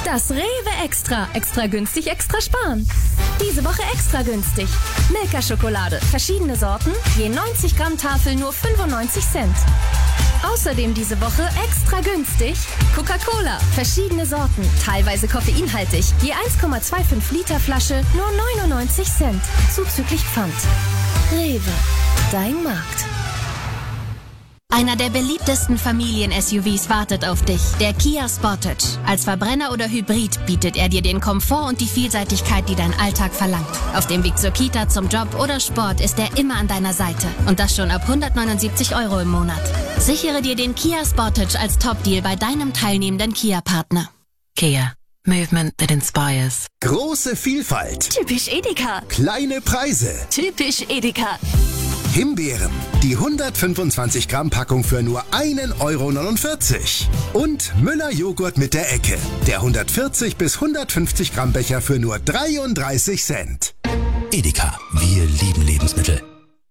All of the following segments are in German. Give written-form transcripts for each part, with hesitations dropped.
Das Rewe Extra. Extra günstig, extra sparen. Diese Woche extra günstig. Milka-Schokolade. Verschiedene Sorten. Je 90 Gramm Tafel nur 95 Cent. Außerdem diese Woche extra günstig. Coca-Cola. Verschiedene Sorten. Teilweise koffeinhaltig. Je 1,25 Liter Flasche nur 99 Cent. Zuzüglich Pfand. Rewe. Dein Markt. Einer der beliebtesten Familien-SUVs wartet auf dich, der Kia Sportage. Als Verbrenner oder Hybrid bietet er dir den Komfort und die Vielseitigkeit, die dein Alltag verlangt. Auf dem Weg zur Kita, zum Job oder Sport ist er immer an deiner Seite. Und das schon ab 179 € im Monat. Sichere dir den Kia Sportage als Top-Deal bei deinem teilnehmenden Kia-Partner. Kia. Movement that inspires. Große Vielfalt. Typisch Edeka. Kleine Preise. Typisch Edeka. Himbeeren. Die 125 Gramm Packung für nur 1,49 €. Und Müller Joghurt mit der Ecke. Der 140 bis 150 Gramm Becher für nur 33 Cent. Edeka. Wir lieben Lebensmittel.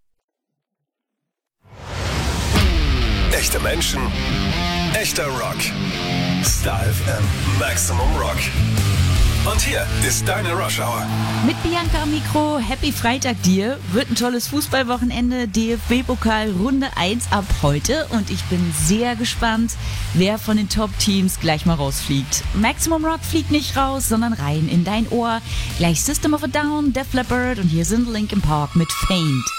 Echte Menschen, echter Rock. Star FM Maximum Rock. Und hier ist deine Rush Hour. Mit Bianca am Mikro, Happy Freitag dir. Wird ein tolles Fußballwochenende, DFB-Pokal Runde 1 ab heute. Und ich bin sehr gespannt, wer von den Top-Teams gleich mal rausfliegt. Maximum Rock fliegt nicht raus, sondern rein in dein Ohr. Gleich System of a Down, Def Leppard und hier sind Linkin Park mit Faint.